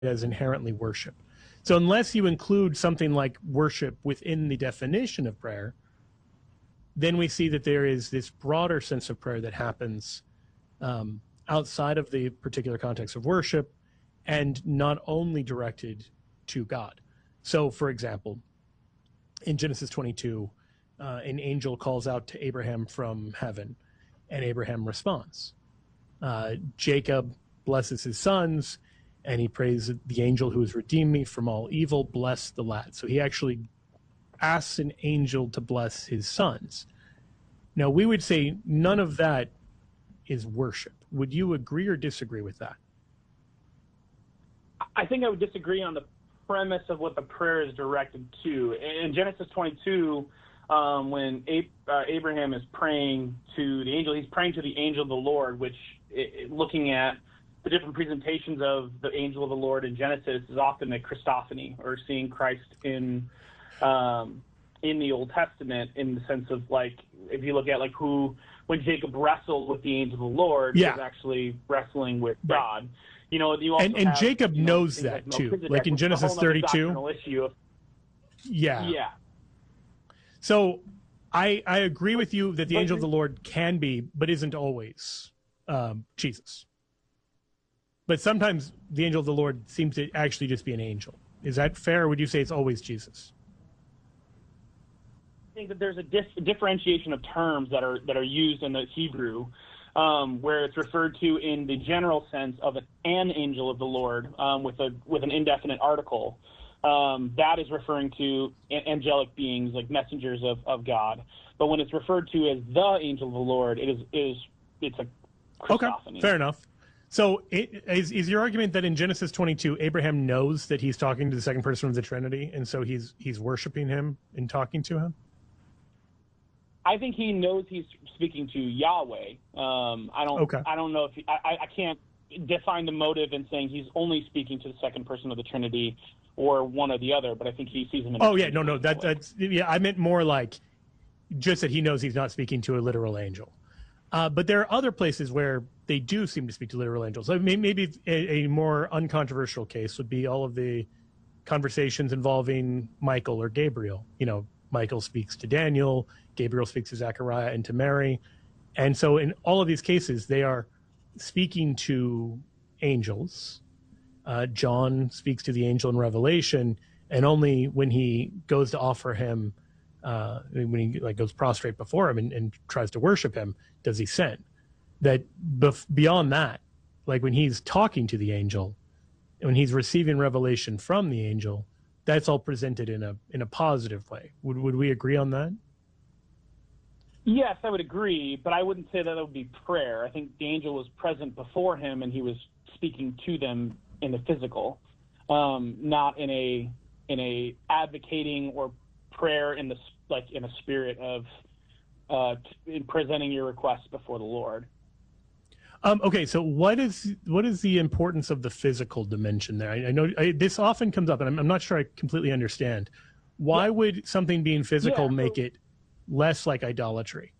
as inherently worship. So unless you include something like worship within the definition of prayer, then we see that there is this broader sense of prayer that happens outside of the particular context of worship and not only directed to God. So, for example, in Genesis 22, an angel calls out to Abraham from heaven, and Abraham responds. Jacob blesses his sons, and he prays, the angel who has redeemed me from all evil, bless the lad. So he actually asks an angel to bless his sons. Now, we would say none of that is worship. Would you agree or disagree with that? I think I would disagree on the premise of what the prayer is directed to. In Genesis 22, when Abraham is praying to the angel, he's praying to the angel of the Lord, which, looking at the different presentations of the angel of the Lord in Genesis, is often a Christophany, or seeing Christ in the Old Testament, in the sense of, like, if you look at, like, when Jacob wrestled with the angel of the Lord, he was actually wrestling with God. You know, you also and have, Jacob knows that like too, like in Genesis 32. Yeah. So I agree with you that the angel of the Lord can be, but isn't always Jesus. But sometimes the angel of the Lord seems to actually just be an angel. Is that fair, or would you say it's always Jesus? I think that there's a differentiation of terms that are used in the Hebrew, where it's referred to in the general sense of an angel of the Lord, with an indefinite article. That is referring to angelic beings, like messengers of God. But when it's referred to as the angel of the Lord, it's a Christophany. Okay, fair enough. So is your argument that in Genesis 22, Abraham knows that he's talking to the second person of the Trinity, and so he's worshiping him and talking to him? I think he knows he's speaking to Yahweh. I don't know if I can't define the motive in saying he's only speaking to the second person of the Trinity or one or the other, but I think he sees him in I meant more like just that he knows he's not speaking to a literal angel. But there are other places where they do seem to speak to literal angels. So maybe a more uncontroversial case would be all of the conversations involving Michael or Gabriel. You know, Michael speaks to Daniel, Gabriel speaks to Zechariah and to Mary. And so in all of these cases, they are speaking to angels. John speaks to the angel in Revelation, and only when he goes to offer him, when he goes prostrate before him and tries to worship him, does he sin. That beyond that, like when he's talking to the angel, when he's receiving revelation from the angel, that's all presented in a positive way. Would we agree on that? Yes, I would agree, but I wouldn't say that it would be prayer. I think the angel was present before him, and he was speaking to them in the physical, not in a advocating or prayer in a spirit of in presenting your requests before the Lord. Okay, so what is the importance of the physical dimension there? I know this often comes up, and I'm not sure I completely understand. Why would something being physical make it less like idolatry?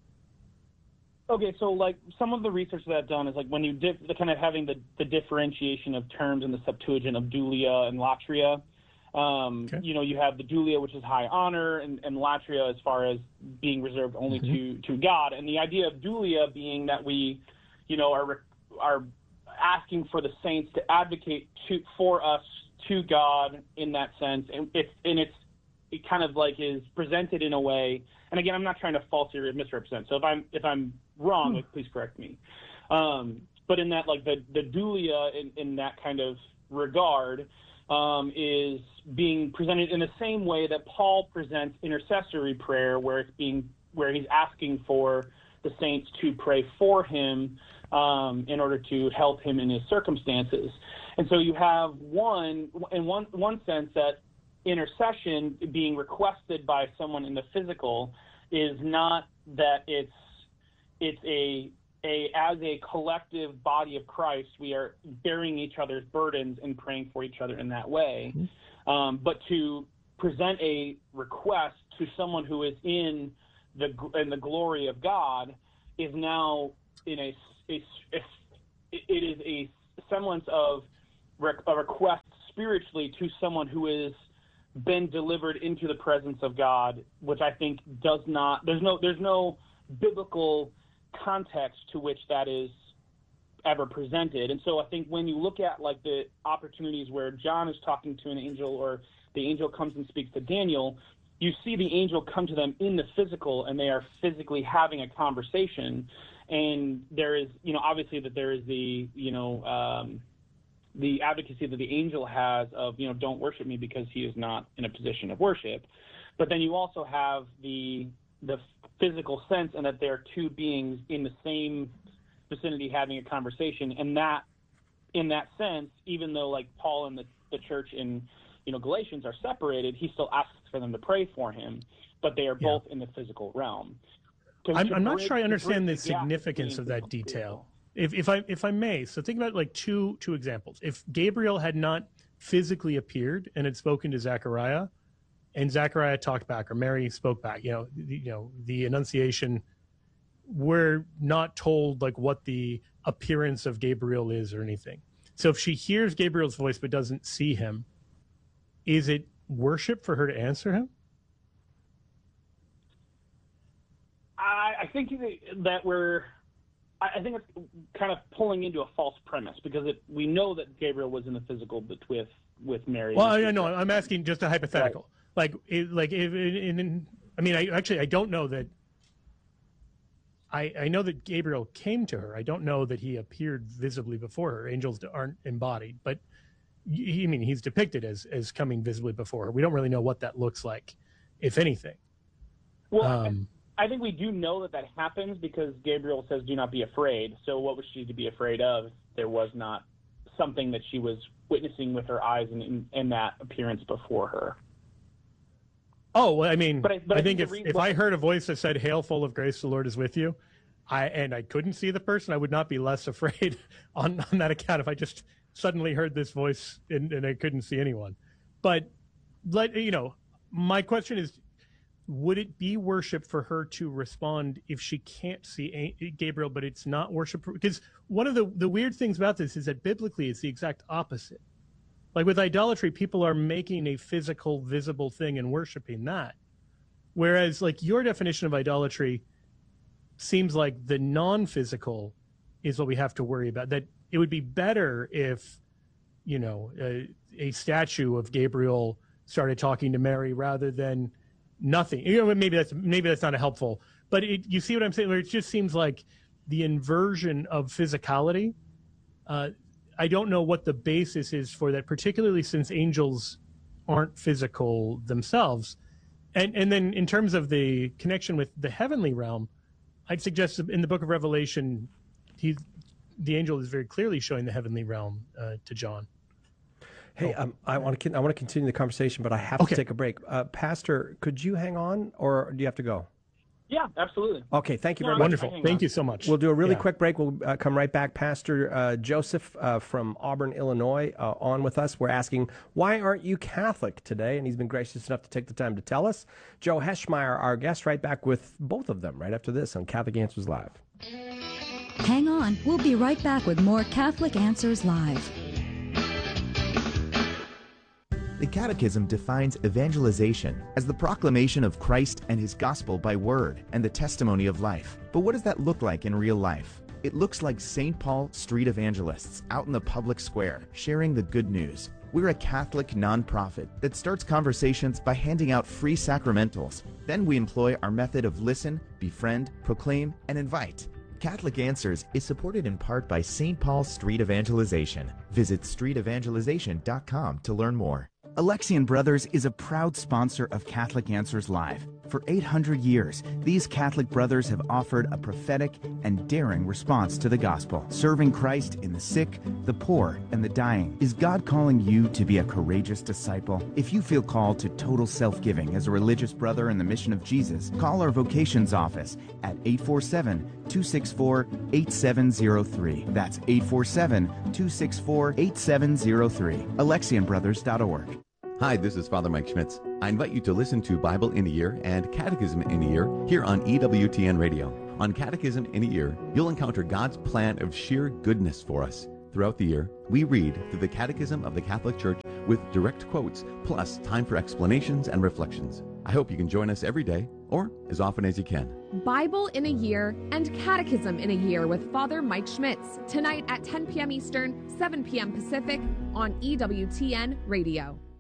Okay, so like some of the research that I've done is like when you kind of having the differentiation of terms in the Septuagint of dulia and latria. You know, you have the dulia, which is high honor, and latria as far as being reserved only to God. And the idea of dulia being that we, you know, are asking for the saints to advocate for us to God in that sense, and it kind of like is presented in a way. And again, I'm not trying to falsely misrepresent. So if I'm wrong, like, please correct me. But in that, like the dulia in that kind of regard is being presented in the same way that Paul presents intercessory prayer, where he's asking for the saints to pray for him in order to help him in his circumstances. And so you have one sense that intercession being requested by someone in the physical is not that it's as a collective body of Christ, we are bearing each other's burdens and praying for each other in that way. But to present a request to someone who is in the glory of God is now it is a semblance of a request spiritually to someone who has been delivered into the presence of God, which I think does not. There's no biblical context to which that is ever presented. And so I think when you look at like the opportunities where John is talking to an angel or the angel comes and speaks to Daniel, you see the angel come to them in the physical and they are physically having a conversation. And there is, obviously that there is the advocacy that the angel has of, don't worship me because he is not in a position of worship. But then you also have the physical sense and that there are two beings in the same vicinity having a conversation. And that, in that sense, even though like Paul and the church in, Galatians are separated, he still asks for them to pray for him, but they are both in the physical realm. I'm not sure I understand the significance of that detail. If I may, so think about like two examples. If Gabriel had not physically appeared and had spoken to Zechariah, and Zechariah talked back, or Mary spoke back, the Annunciation, we're not told like what the appearance of Gabriel is or anything. So if she hears Gabriel's voice but doesn't see him, is it worship for her to answer him? I think that I think it's kind of pulling into a false premise because we know that Gabriel was in the physical with Mary. Well, I know. I'm asking just a hypothetical. Right. I don't know that. I know that Gabriel came to her. I don't know that he appeared visibly before her. Angels aren't embodied, but he's depicted as coming visibly before her. We don't really know what that looks like, if anything. Well, I think we do know that happens because Gabriel says, "Do not be afraid." So what was she to be afraid of? There was not something that she was witnessing with her eyes in that appearance before her. Oh, well, I think if I heard a voice that said, "Hail, full of grace, the Lord is with you," and I couldn't see the person, I would not be less afraid on that account if I just suddenly heard this voice and I couldn't see anyone. But, my question is, would it be worship for her to respond if she can't see Gabriel, but it's not worship? Because one of the weird things about this is that biblically it's the exact opposite. Like with idolatry, people are making a physical, visible thing and worshiping that. Whereas like your definition of idolatry seems like the non-physical is what we have to worry about. That it would be better if, a statue of Gabriel started talking to Mary rather than nothing. Maybe that's not a helpful, but you see what I'm saying? Where it just seems like the inversion of physicality. I don't know what the basis is for that, particularly since angels aren't physical themselves. And then in terms of the connection with the heavenly realm, I'd suggest in the book of Revelation, the angel is very clearly showing the heavenly realm to John. Hey, I want to continue the conversation, but I have to take a break. Pastor, could you hang on, or do you have to go? Yeah, absolutely. Okay, thank you very much. Wonderful. Thank you so much. We'll do a really quick break. We'll come right back. Pastor Joseph from Auburn, Illinois, on with us. We're asking, why aren't you Catholic today? And he's been gracious enough to take the time to tell us. Joe Heschmeyer, our guest, right back with both of them right after this on Catholic Answers Live. Hang on. We'll be right back with more Catholic Answers Live. The Catechism defines evangelization as the proclamation of Christ and his gospel by word and the testimony of life. But what does that look like in real life? It looks like St. Paul street evangelists out in the public square sharing the good news. We're a Catholic nonprofit that starts conversations by handing out free sacramentals. Then we employ our method of listen, befriend, proclaim, and invite. Catholic Answers is supported in part by St. Paul Street Evangelization. Visit streetevangelization.com to learn more. Alexian Brothers is a proud sponsor of Catholic Answers Live. For 800 years, these Catholic brothers have offered a prophetic and daring response to the gospel, serving Christ in the sick, the poor, and the dying. Is God calling you to be a courageous disciple? If you feel called to total self-giving as a religious brother in the mission of Jesus, call our vocations office at 847-264-8703. That's 847-264-8703. AlexianBrothers.org. Hi, this is Father Mike Schmitz. I invite you to listen to Bible in a Year and Catechism in a Year here on EWTN Radio. On Catechism in a Year, you'll encounter God's plan of sheer goodness for us. Throughout the year, we read through the Catechism of the Catholic Church with direct quotes, plus time for explanations and reflections. I hope you can join us every day, or as often as you can. Bible in a Year and Catechism in a Year with Father Mike Schmitz, tonight at 10 p.m. Eastern, 7 p.m. Pacific on EWTN Radio.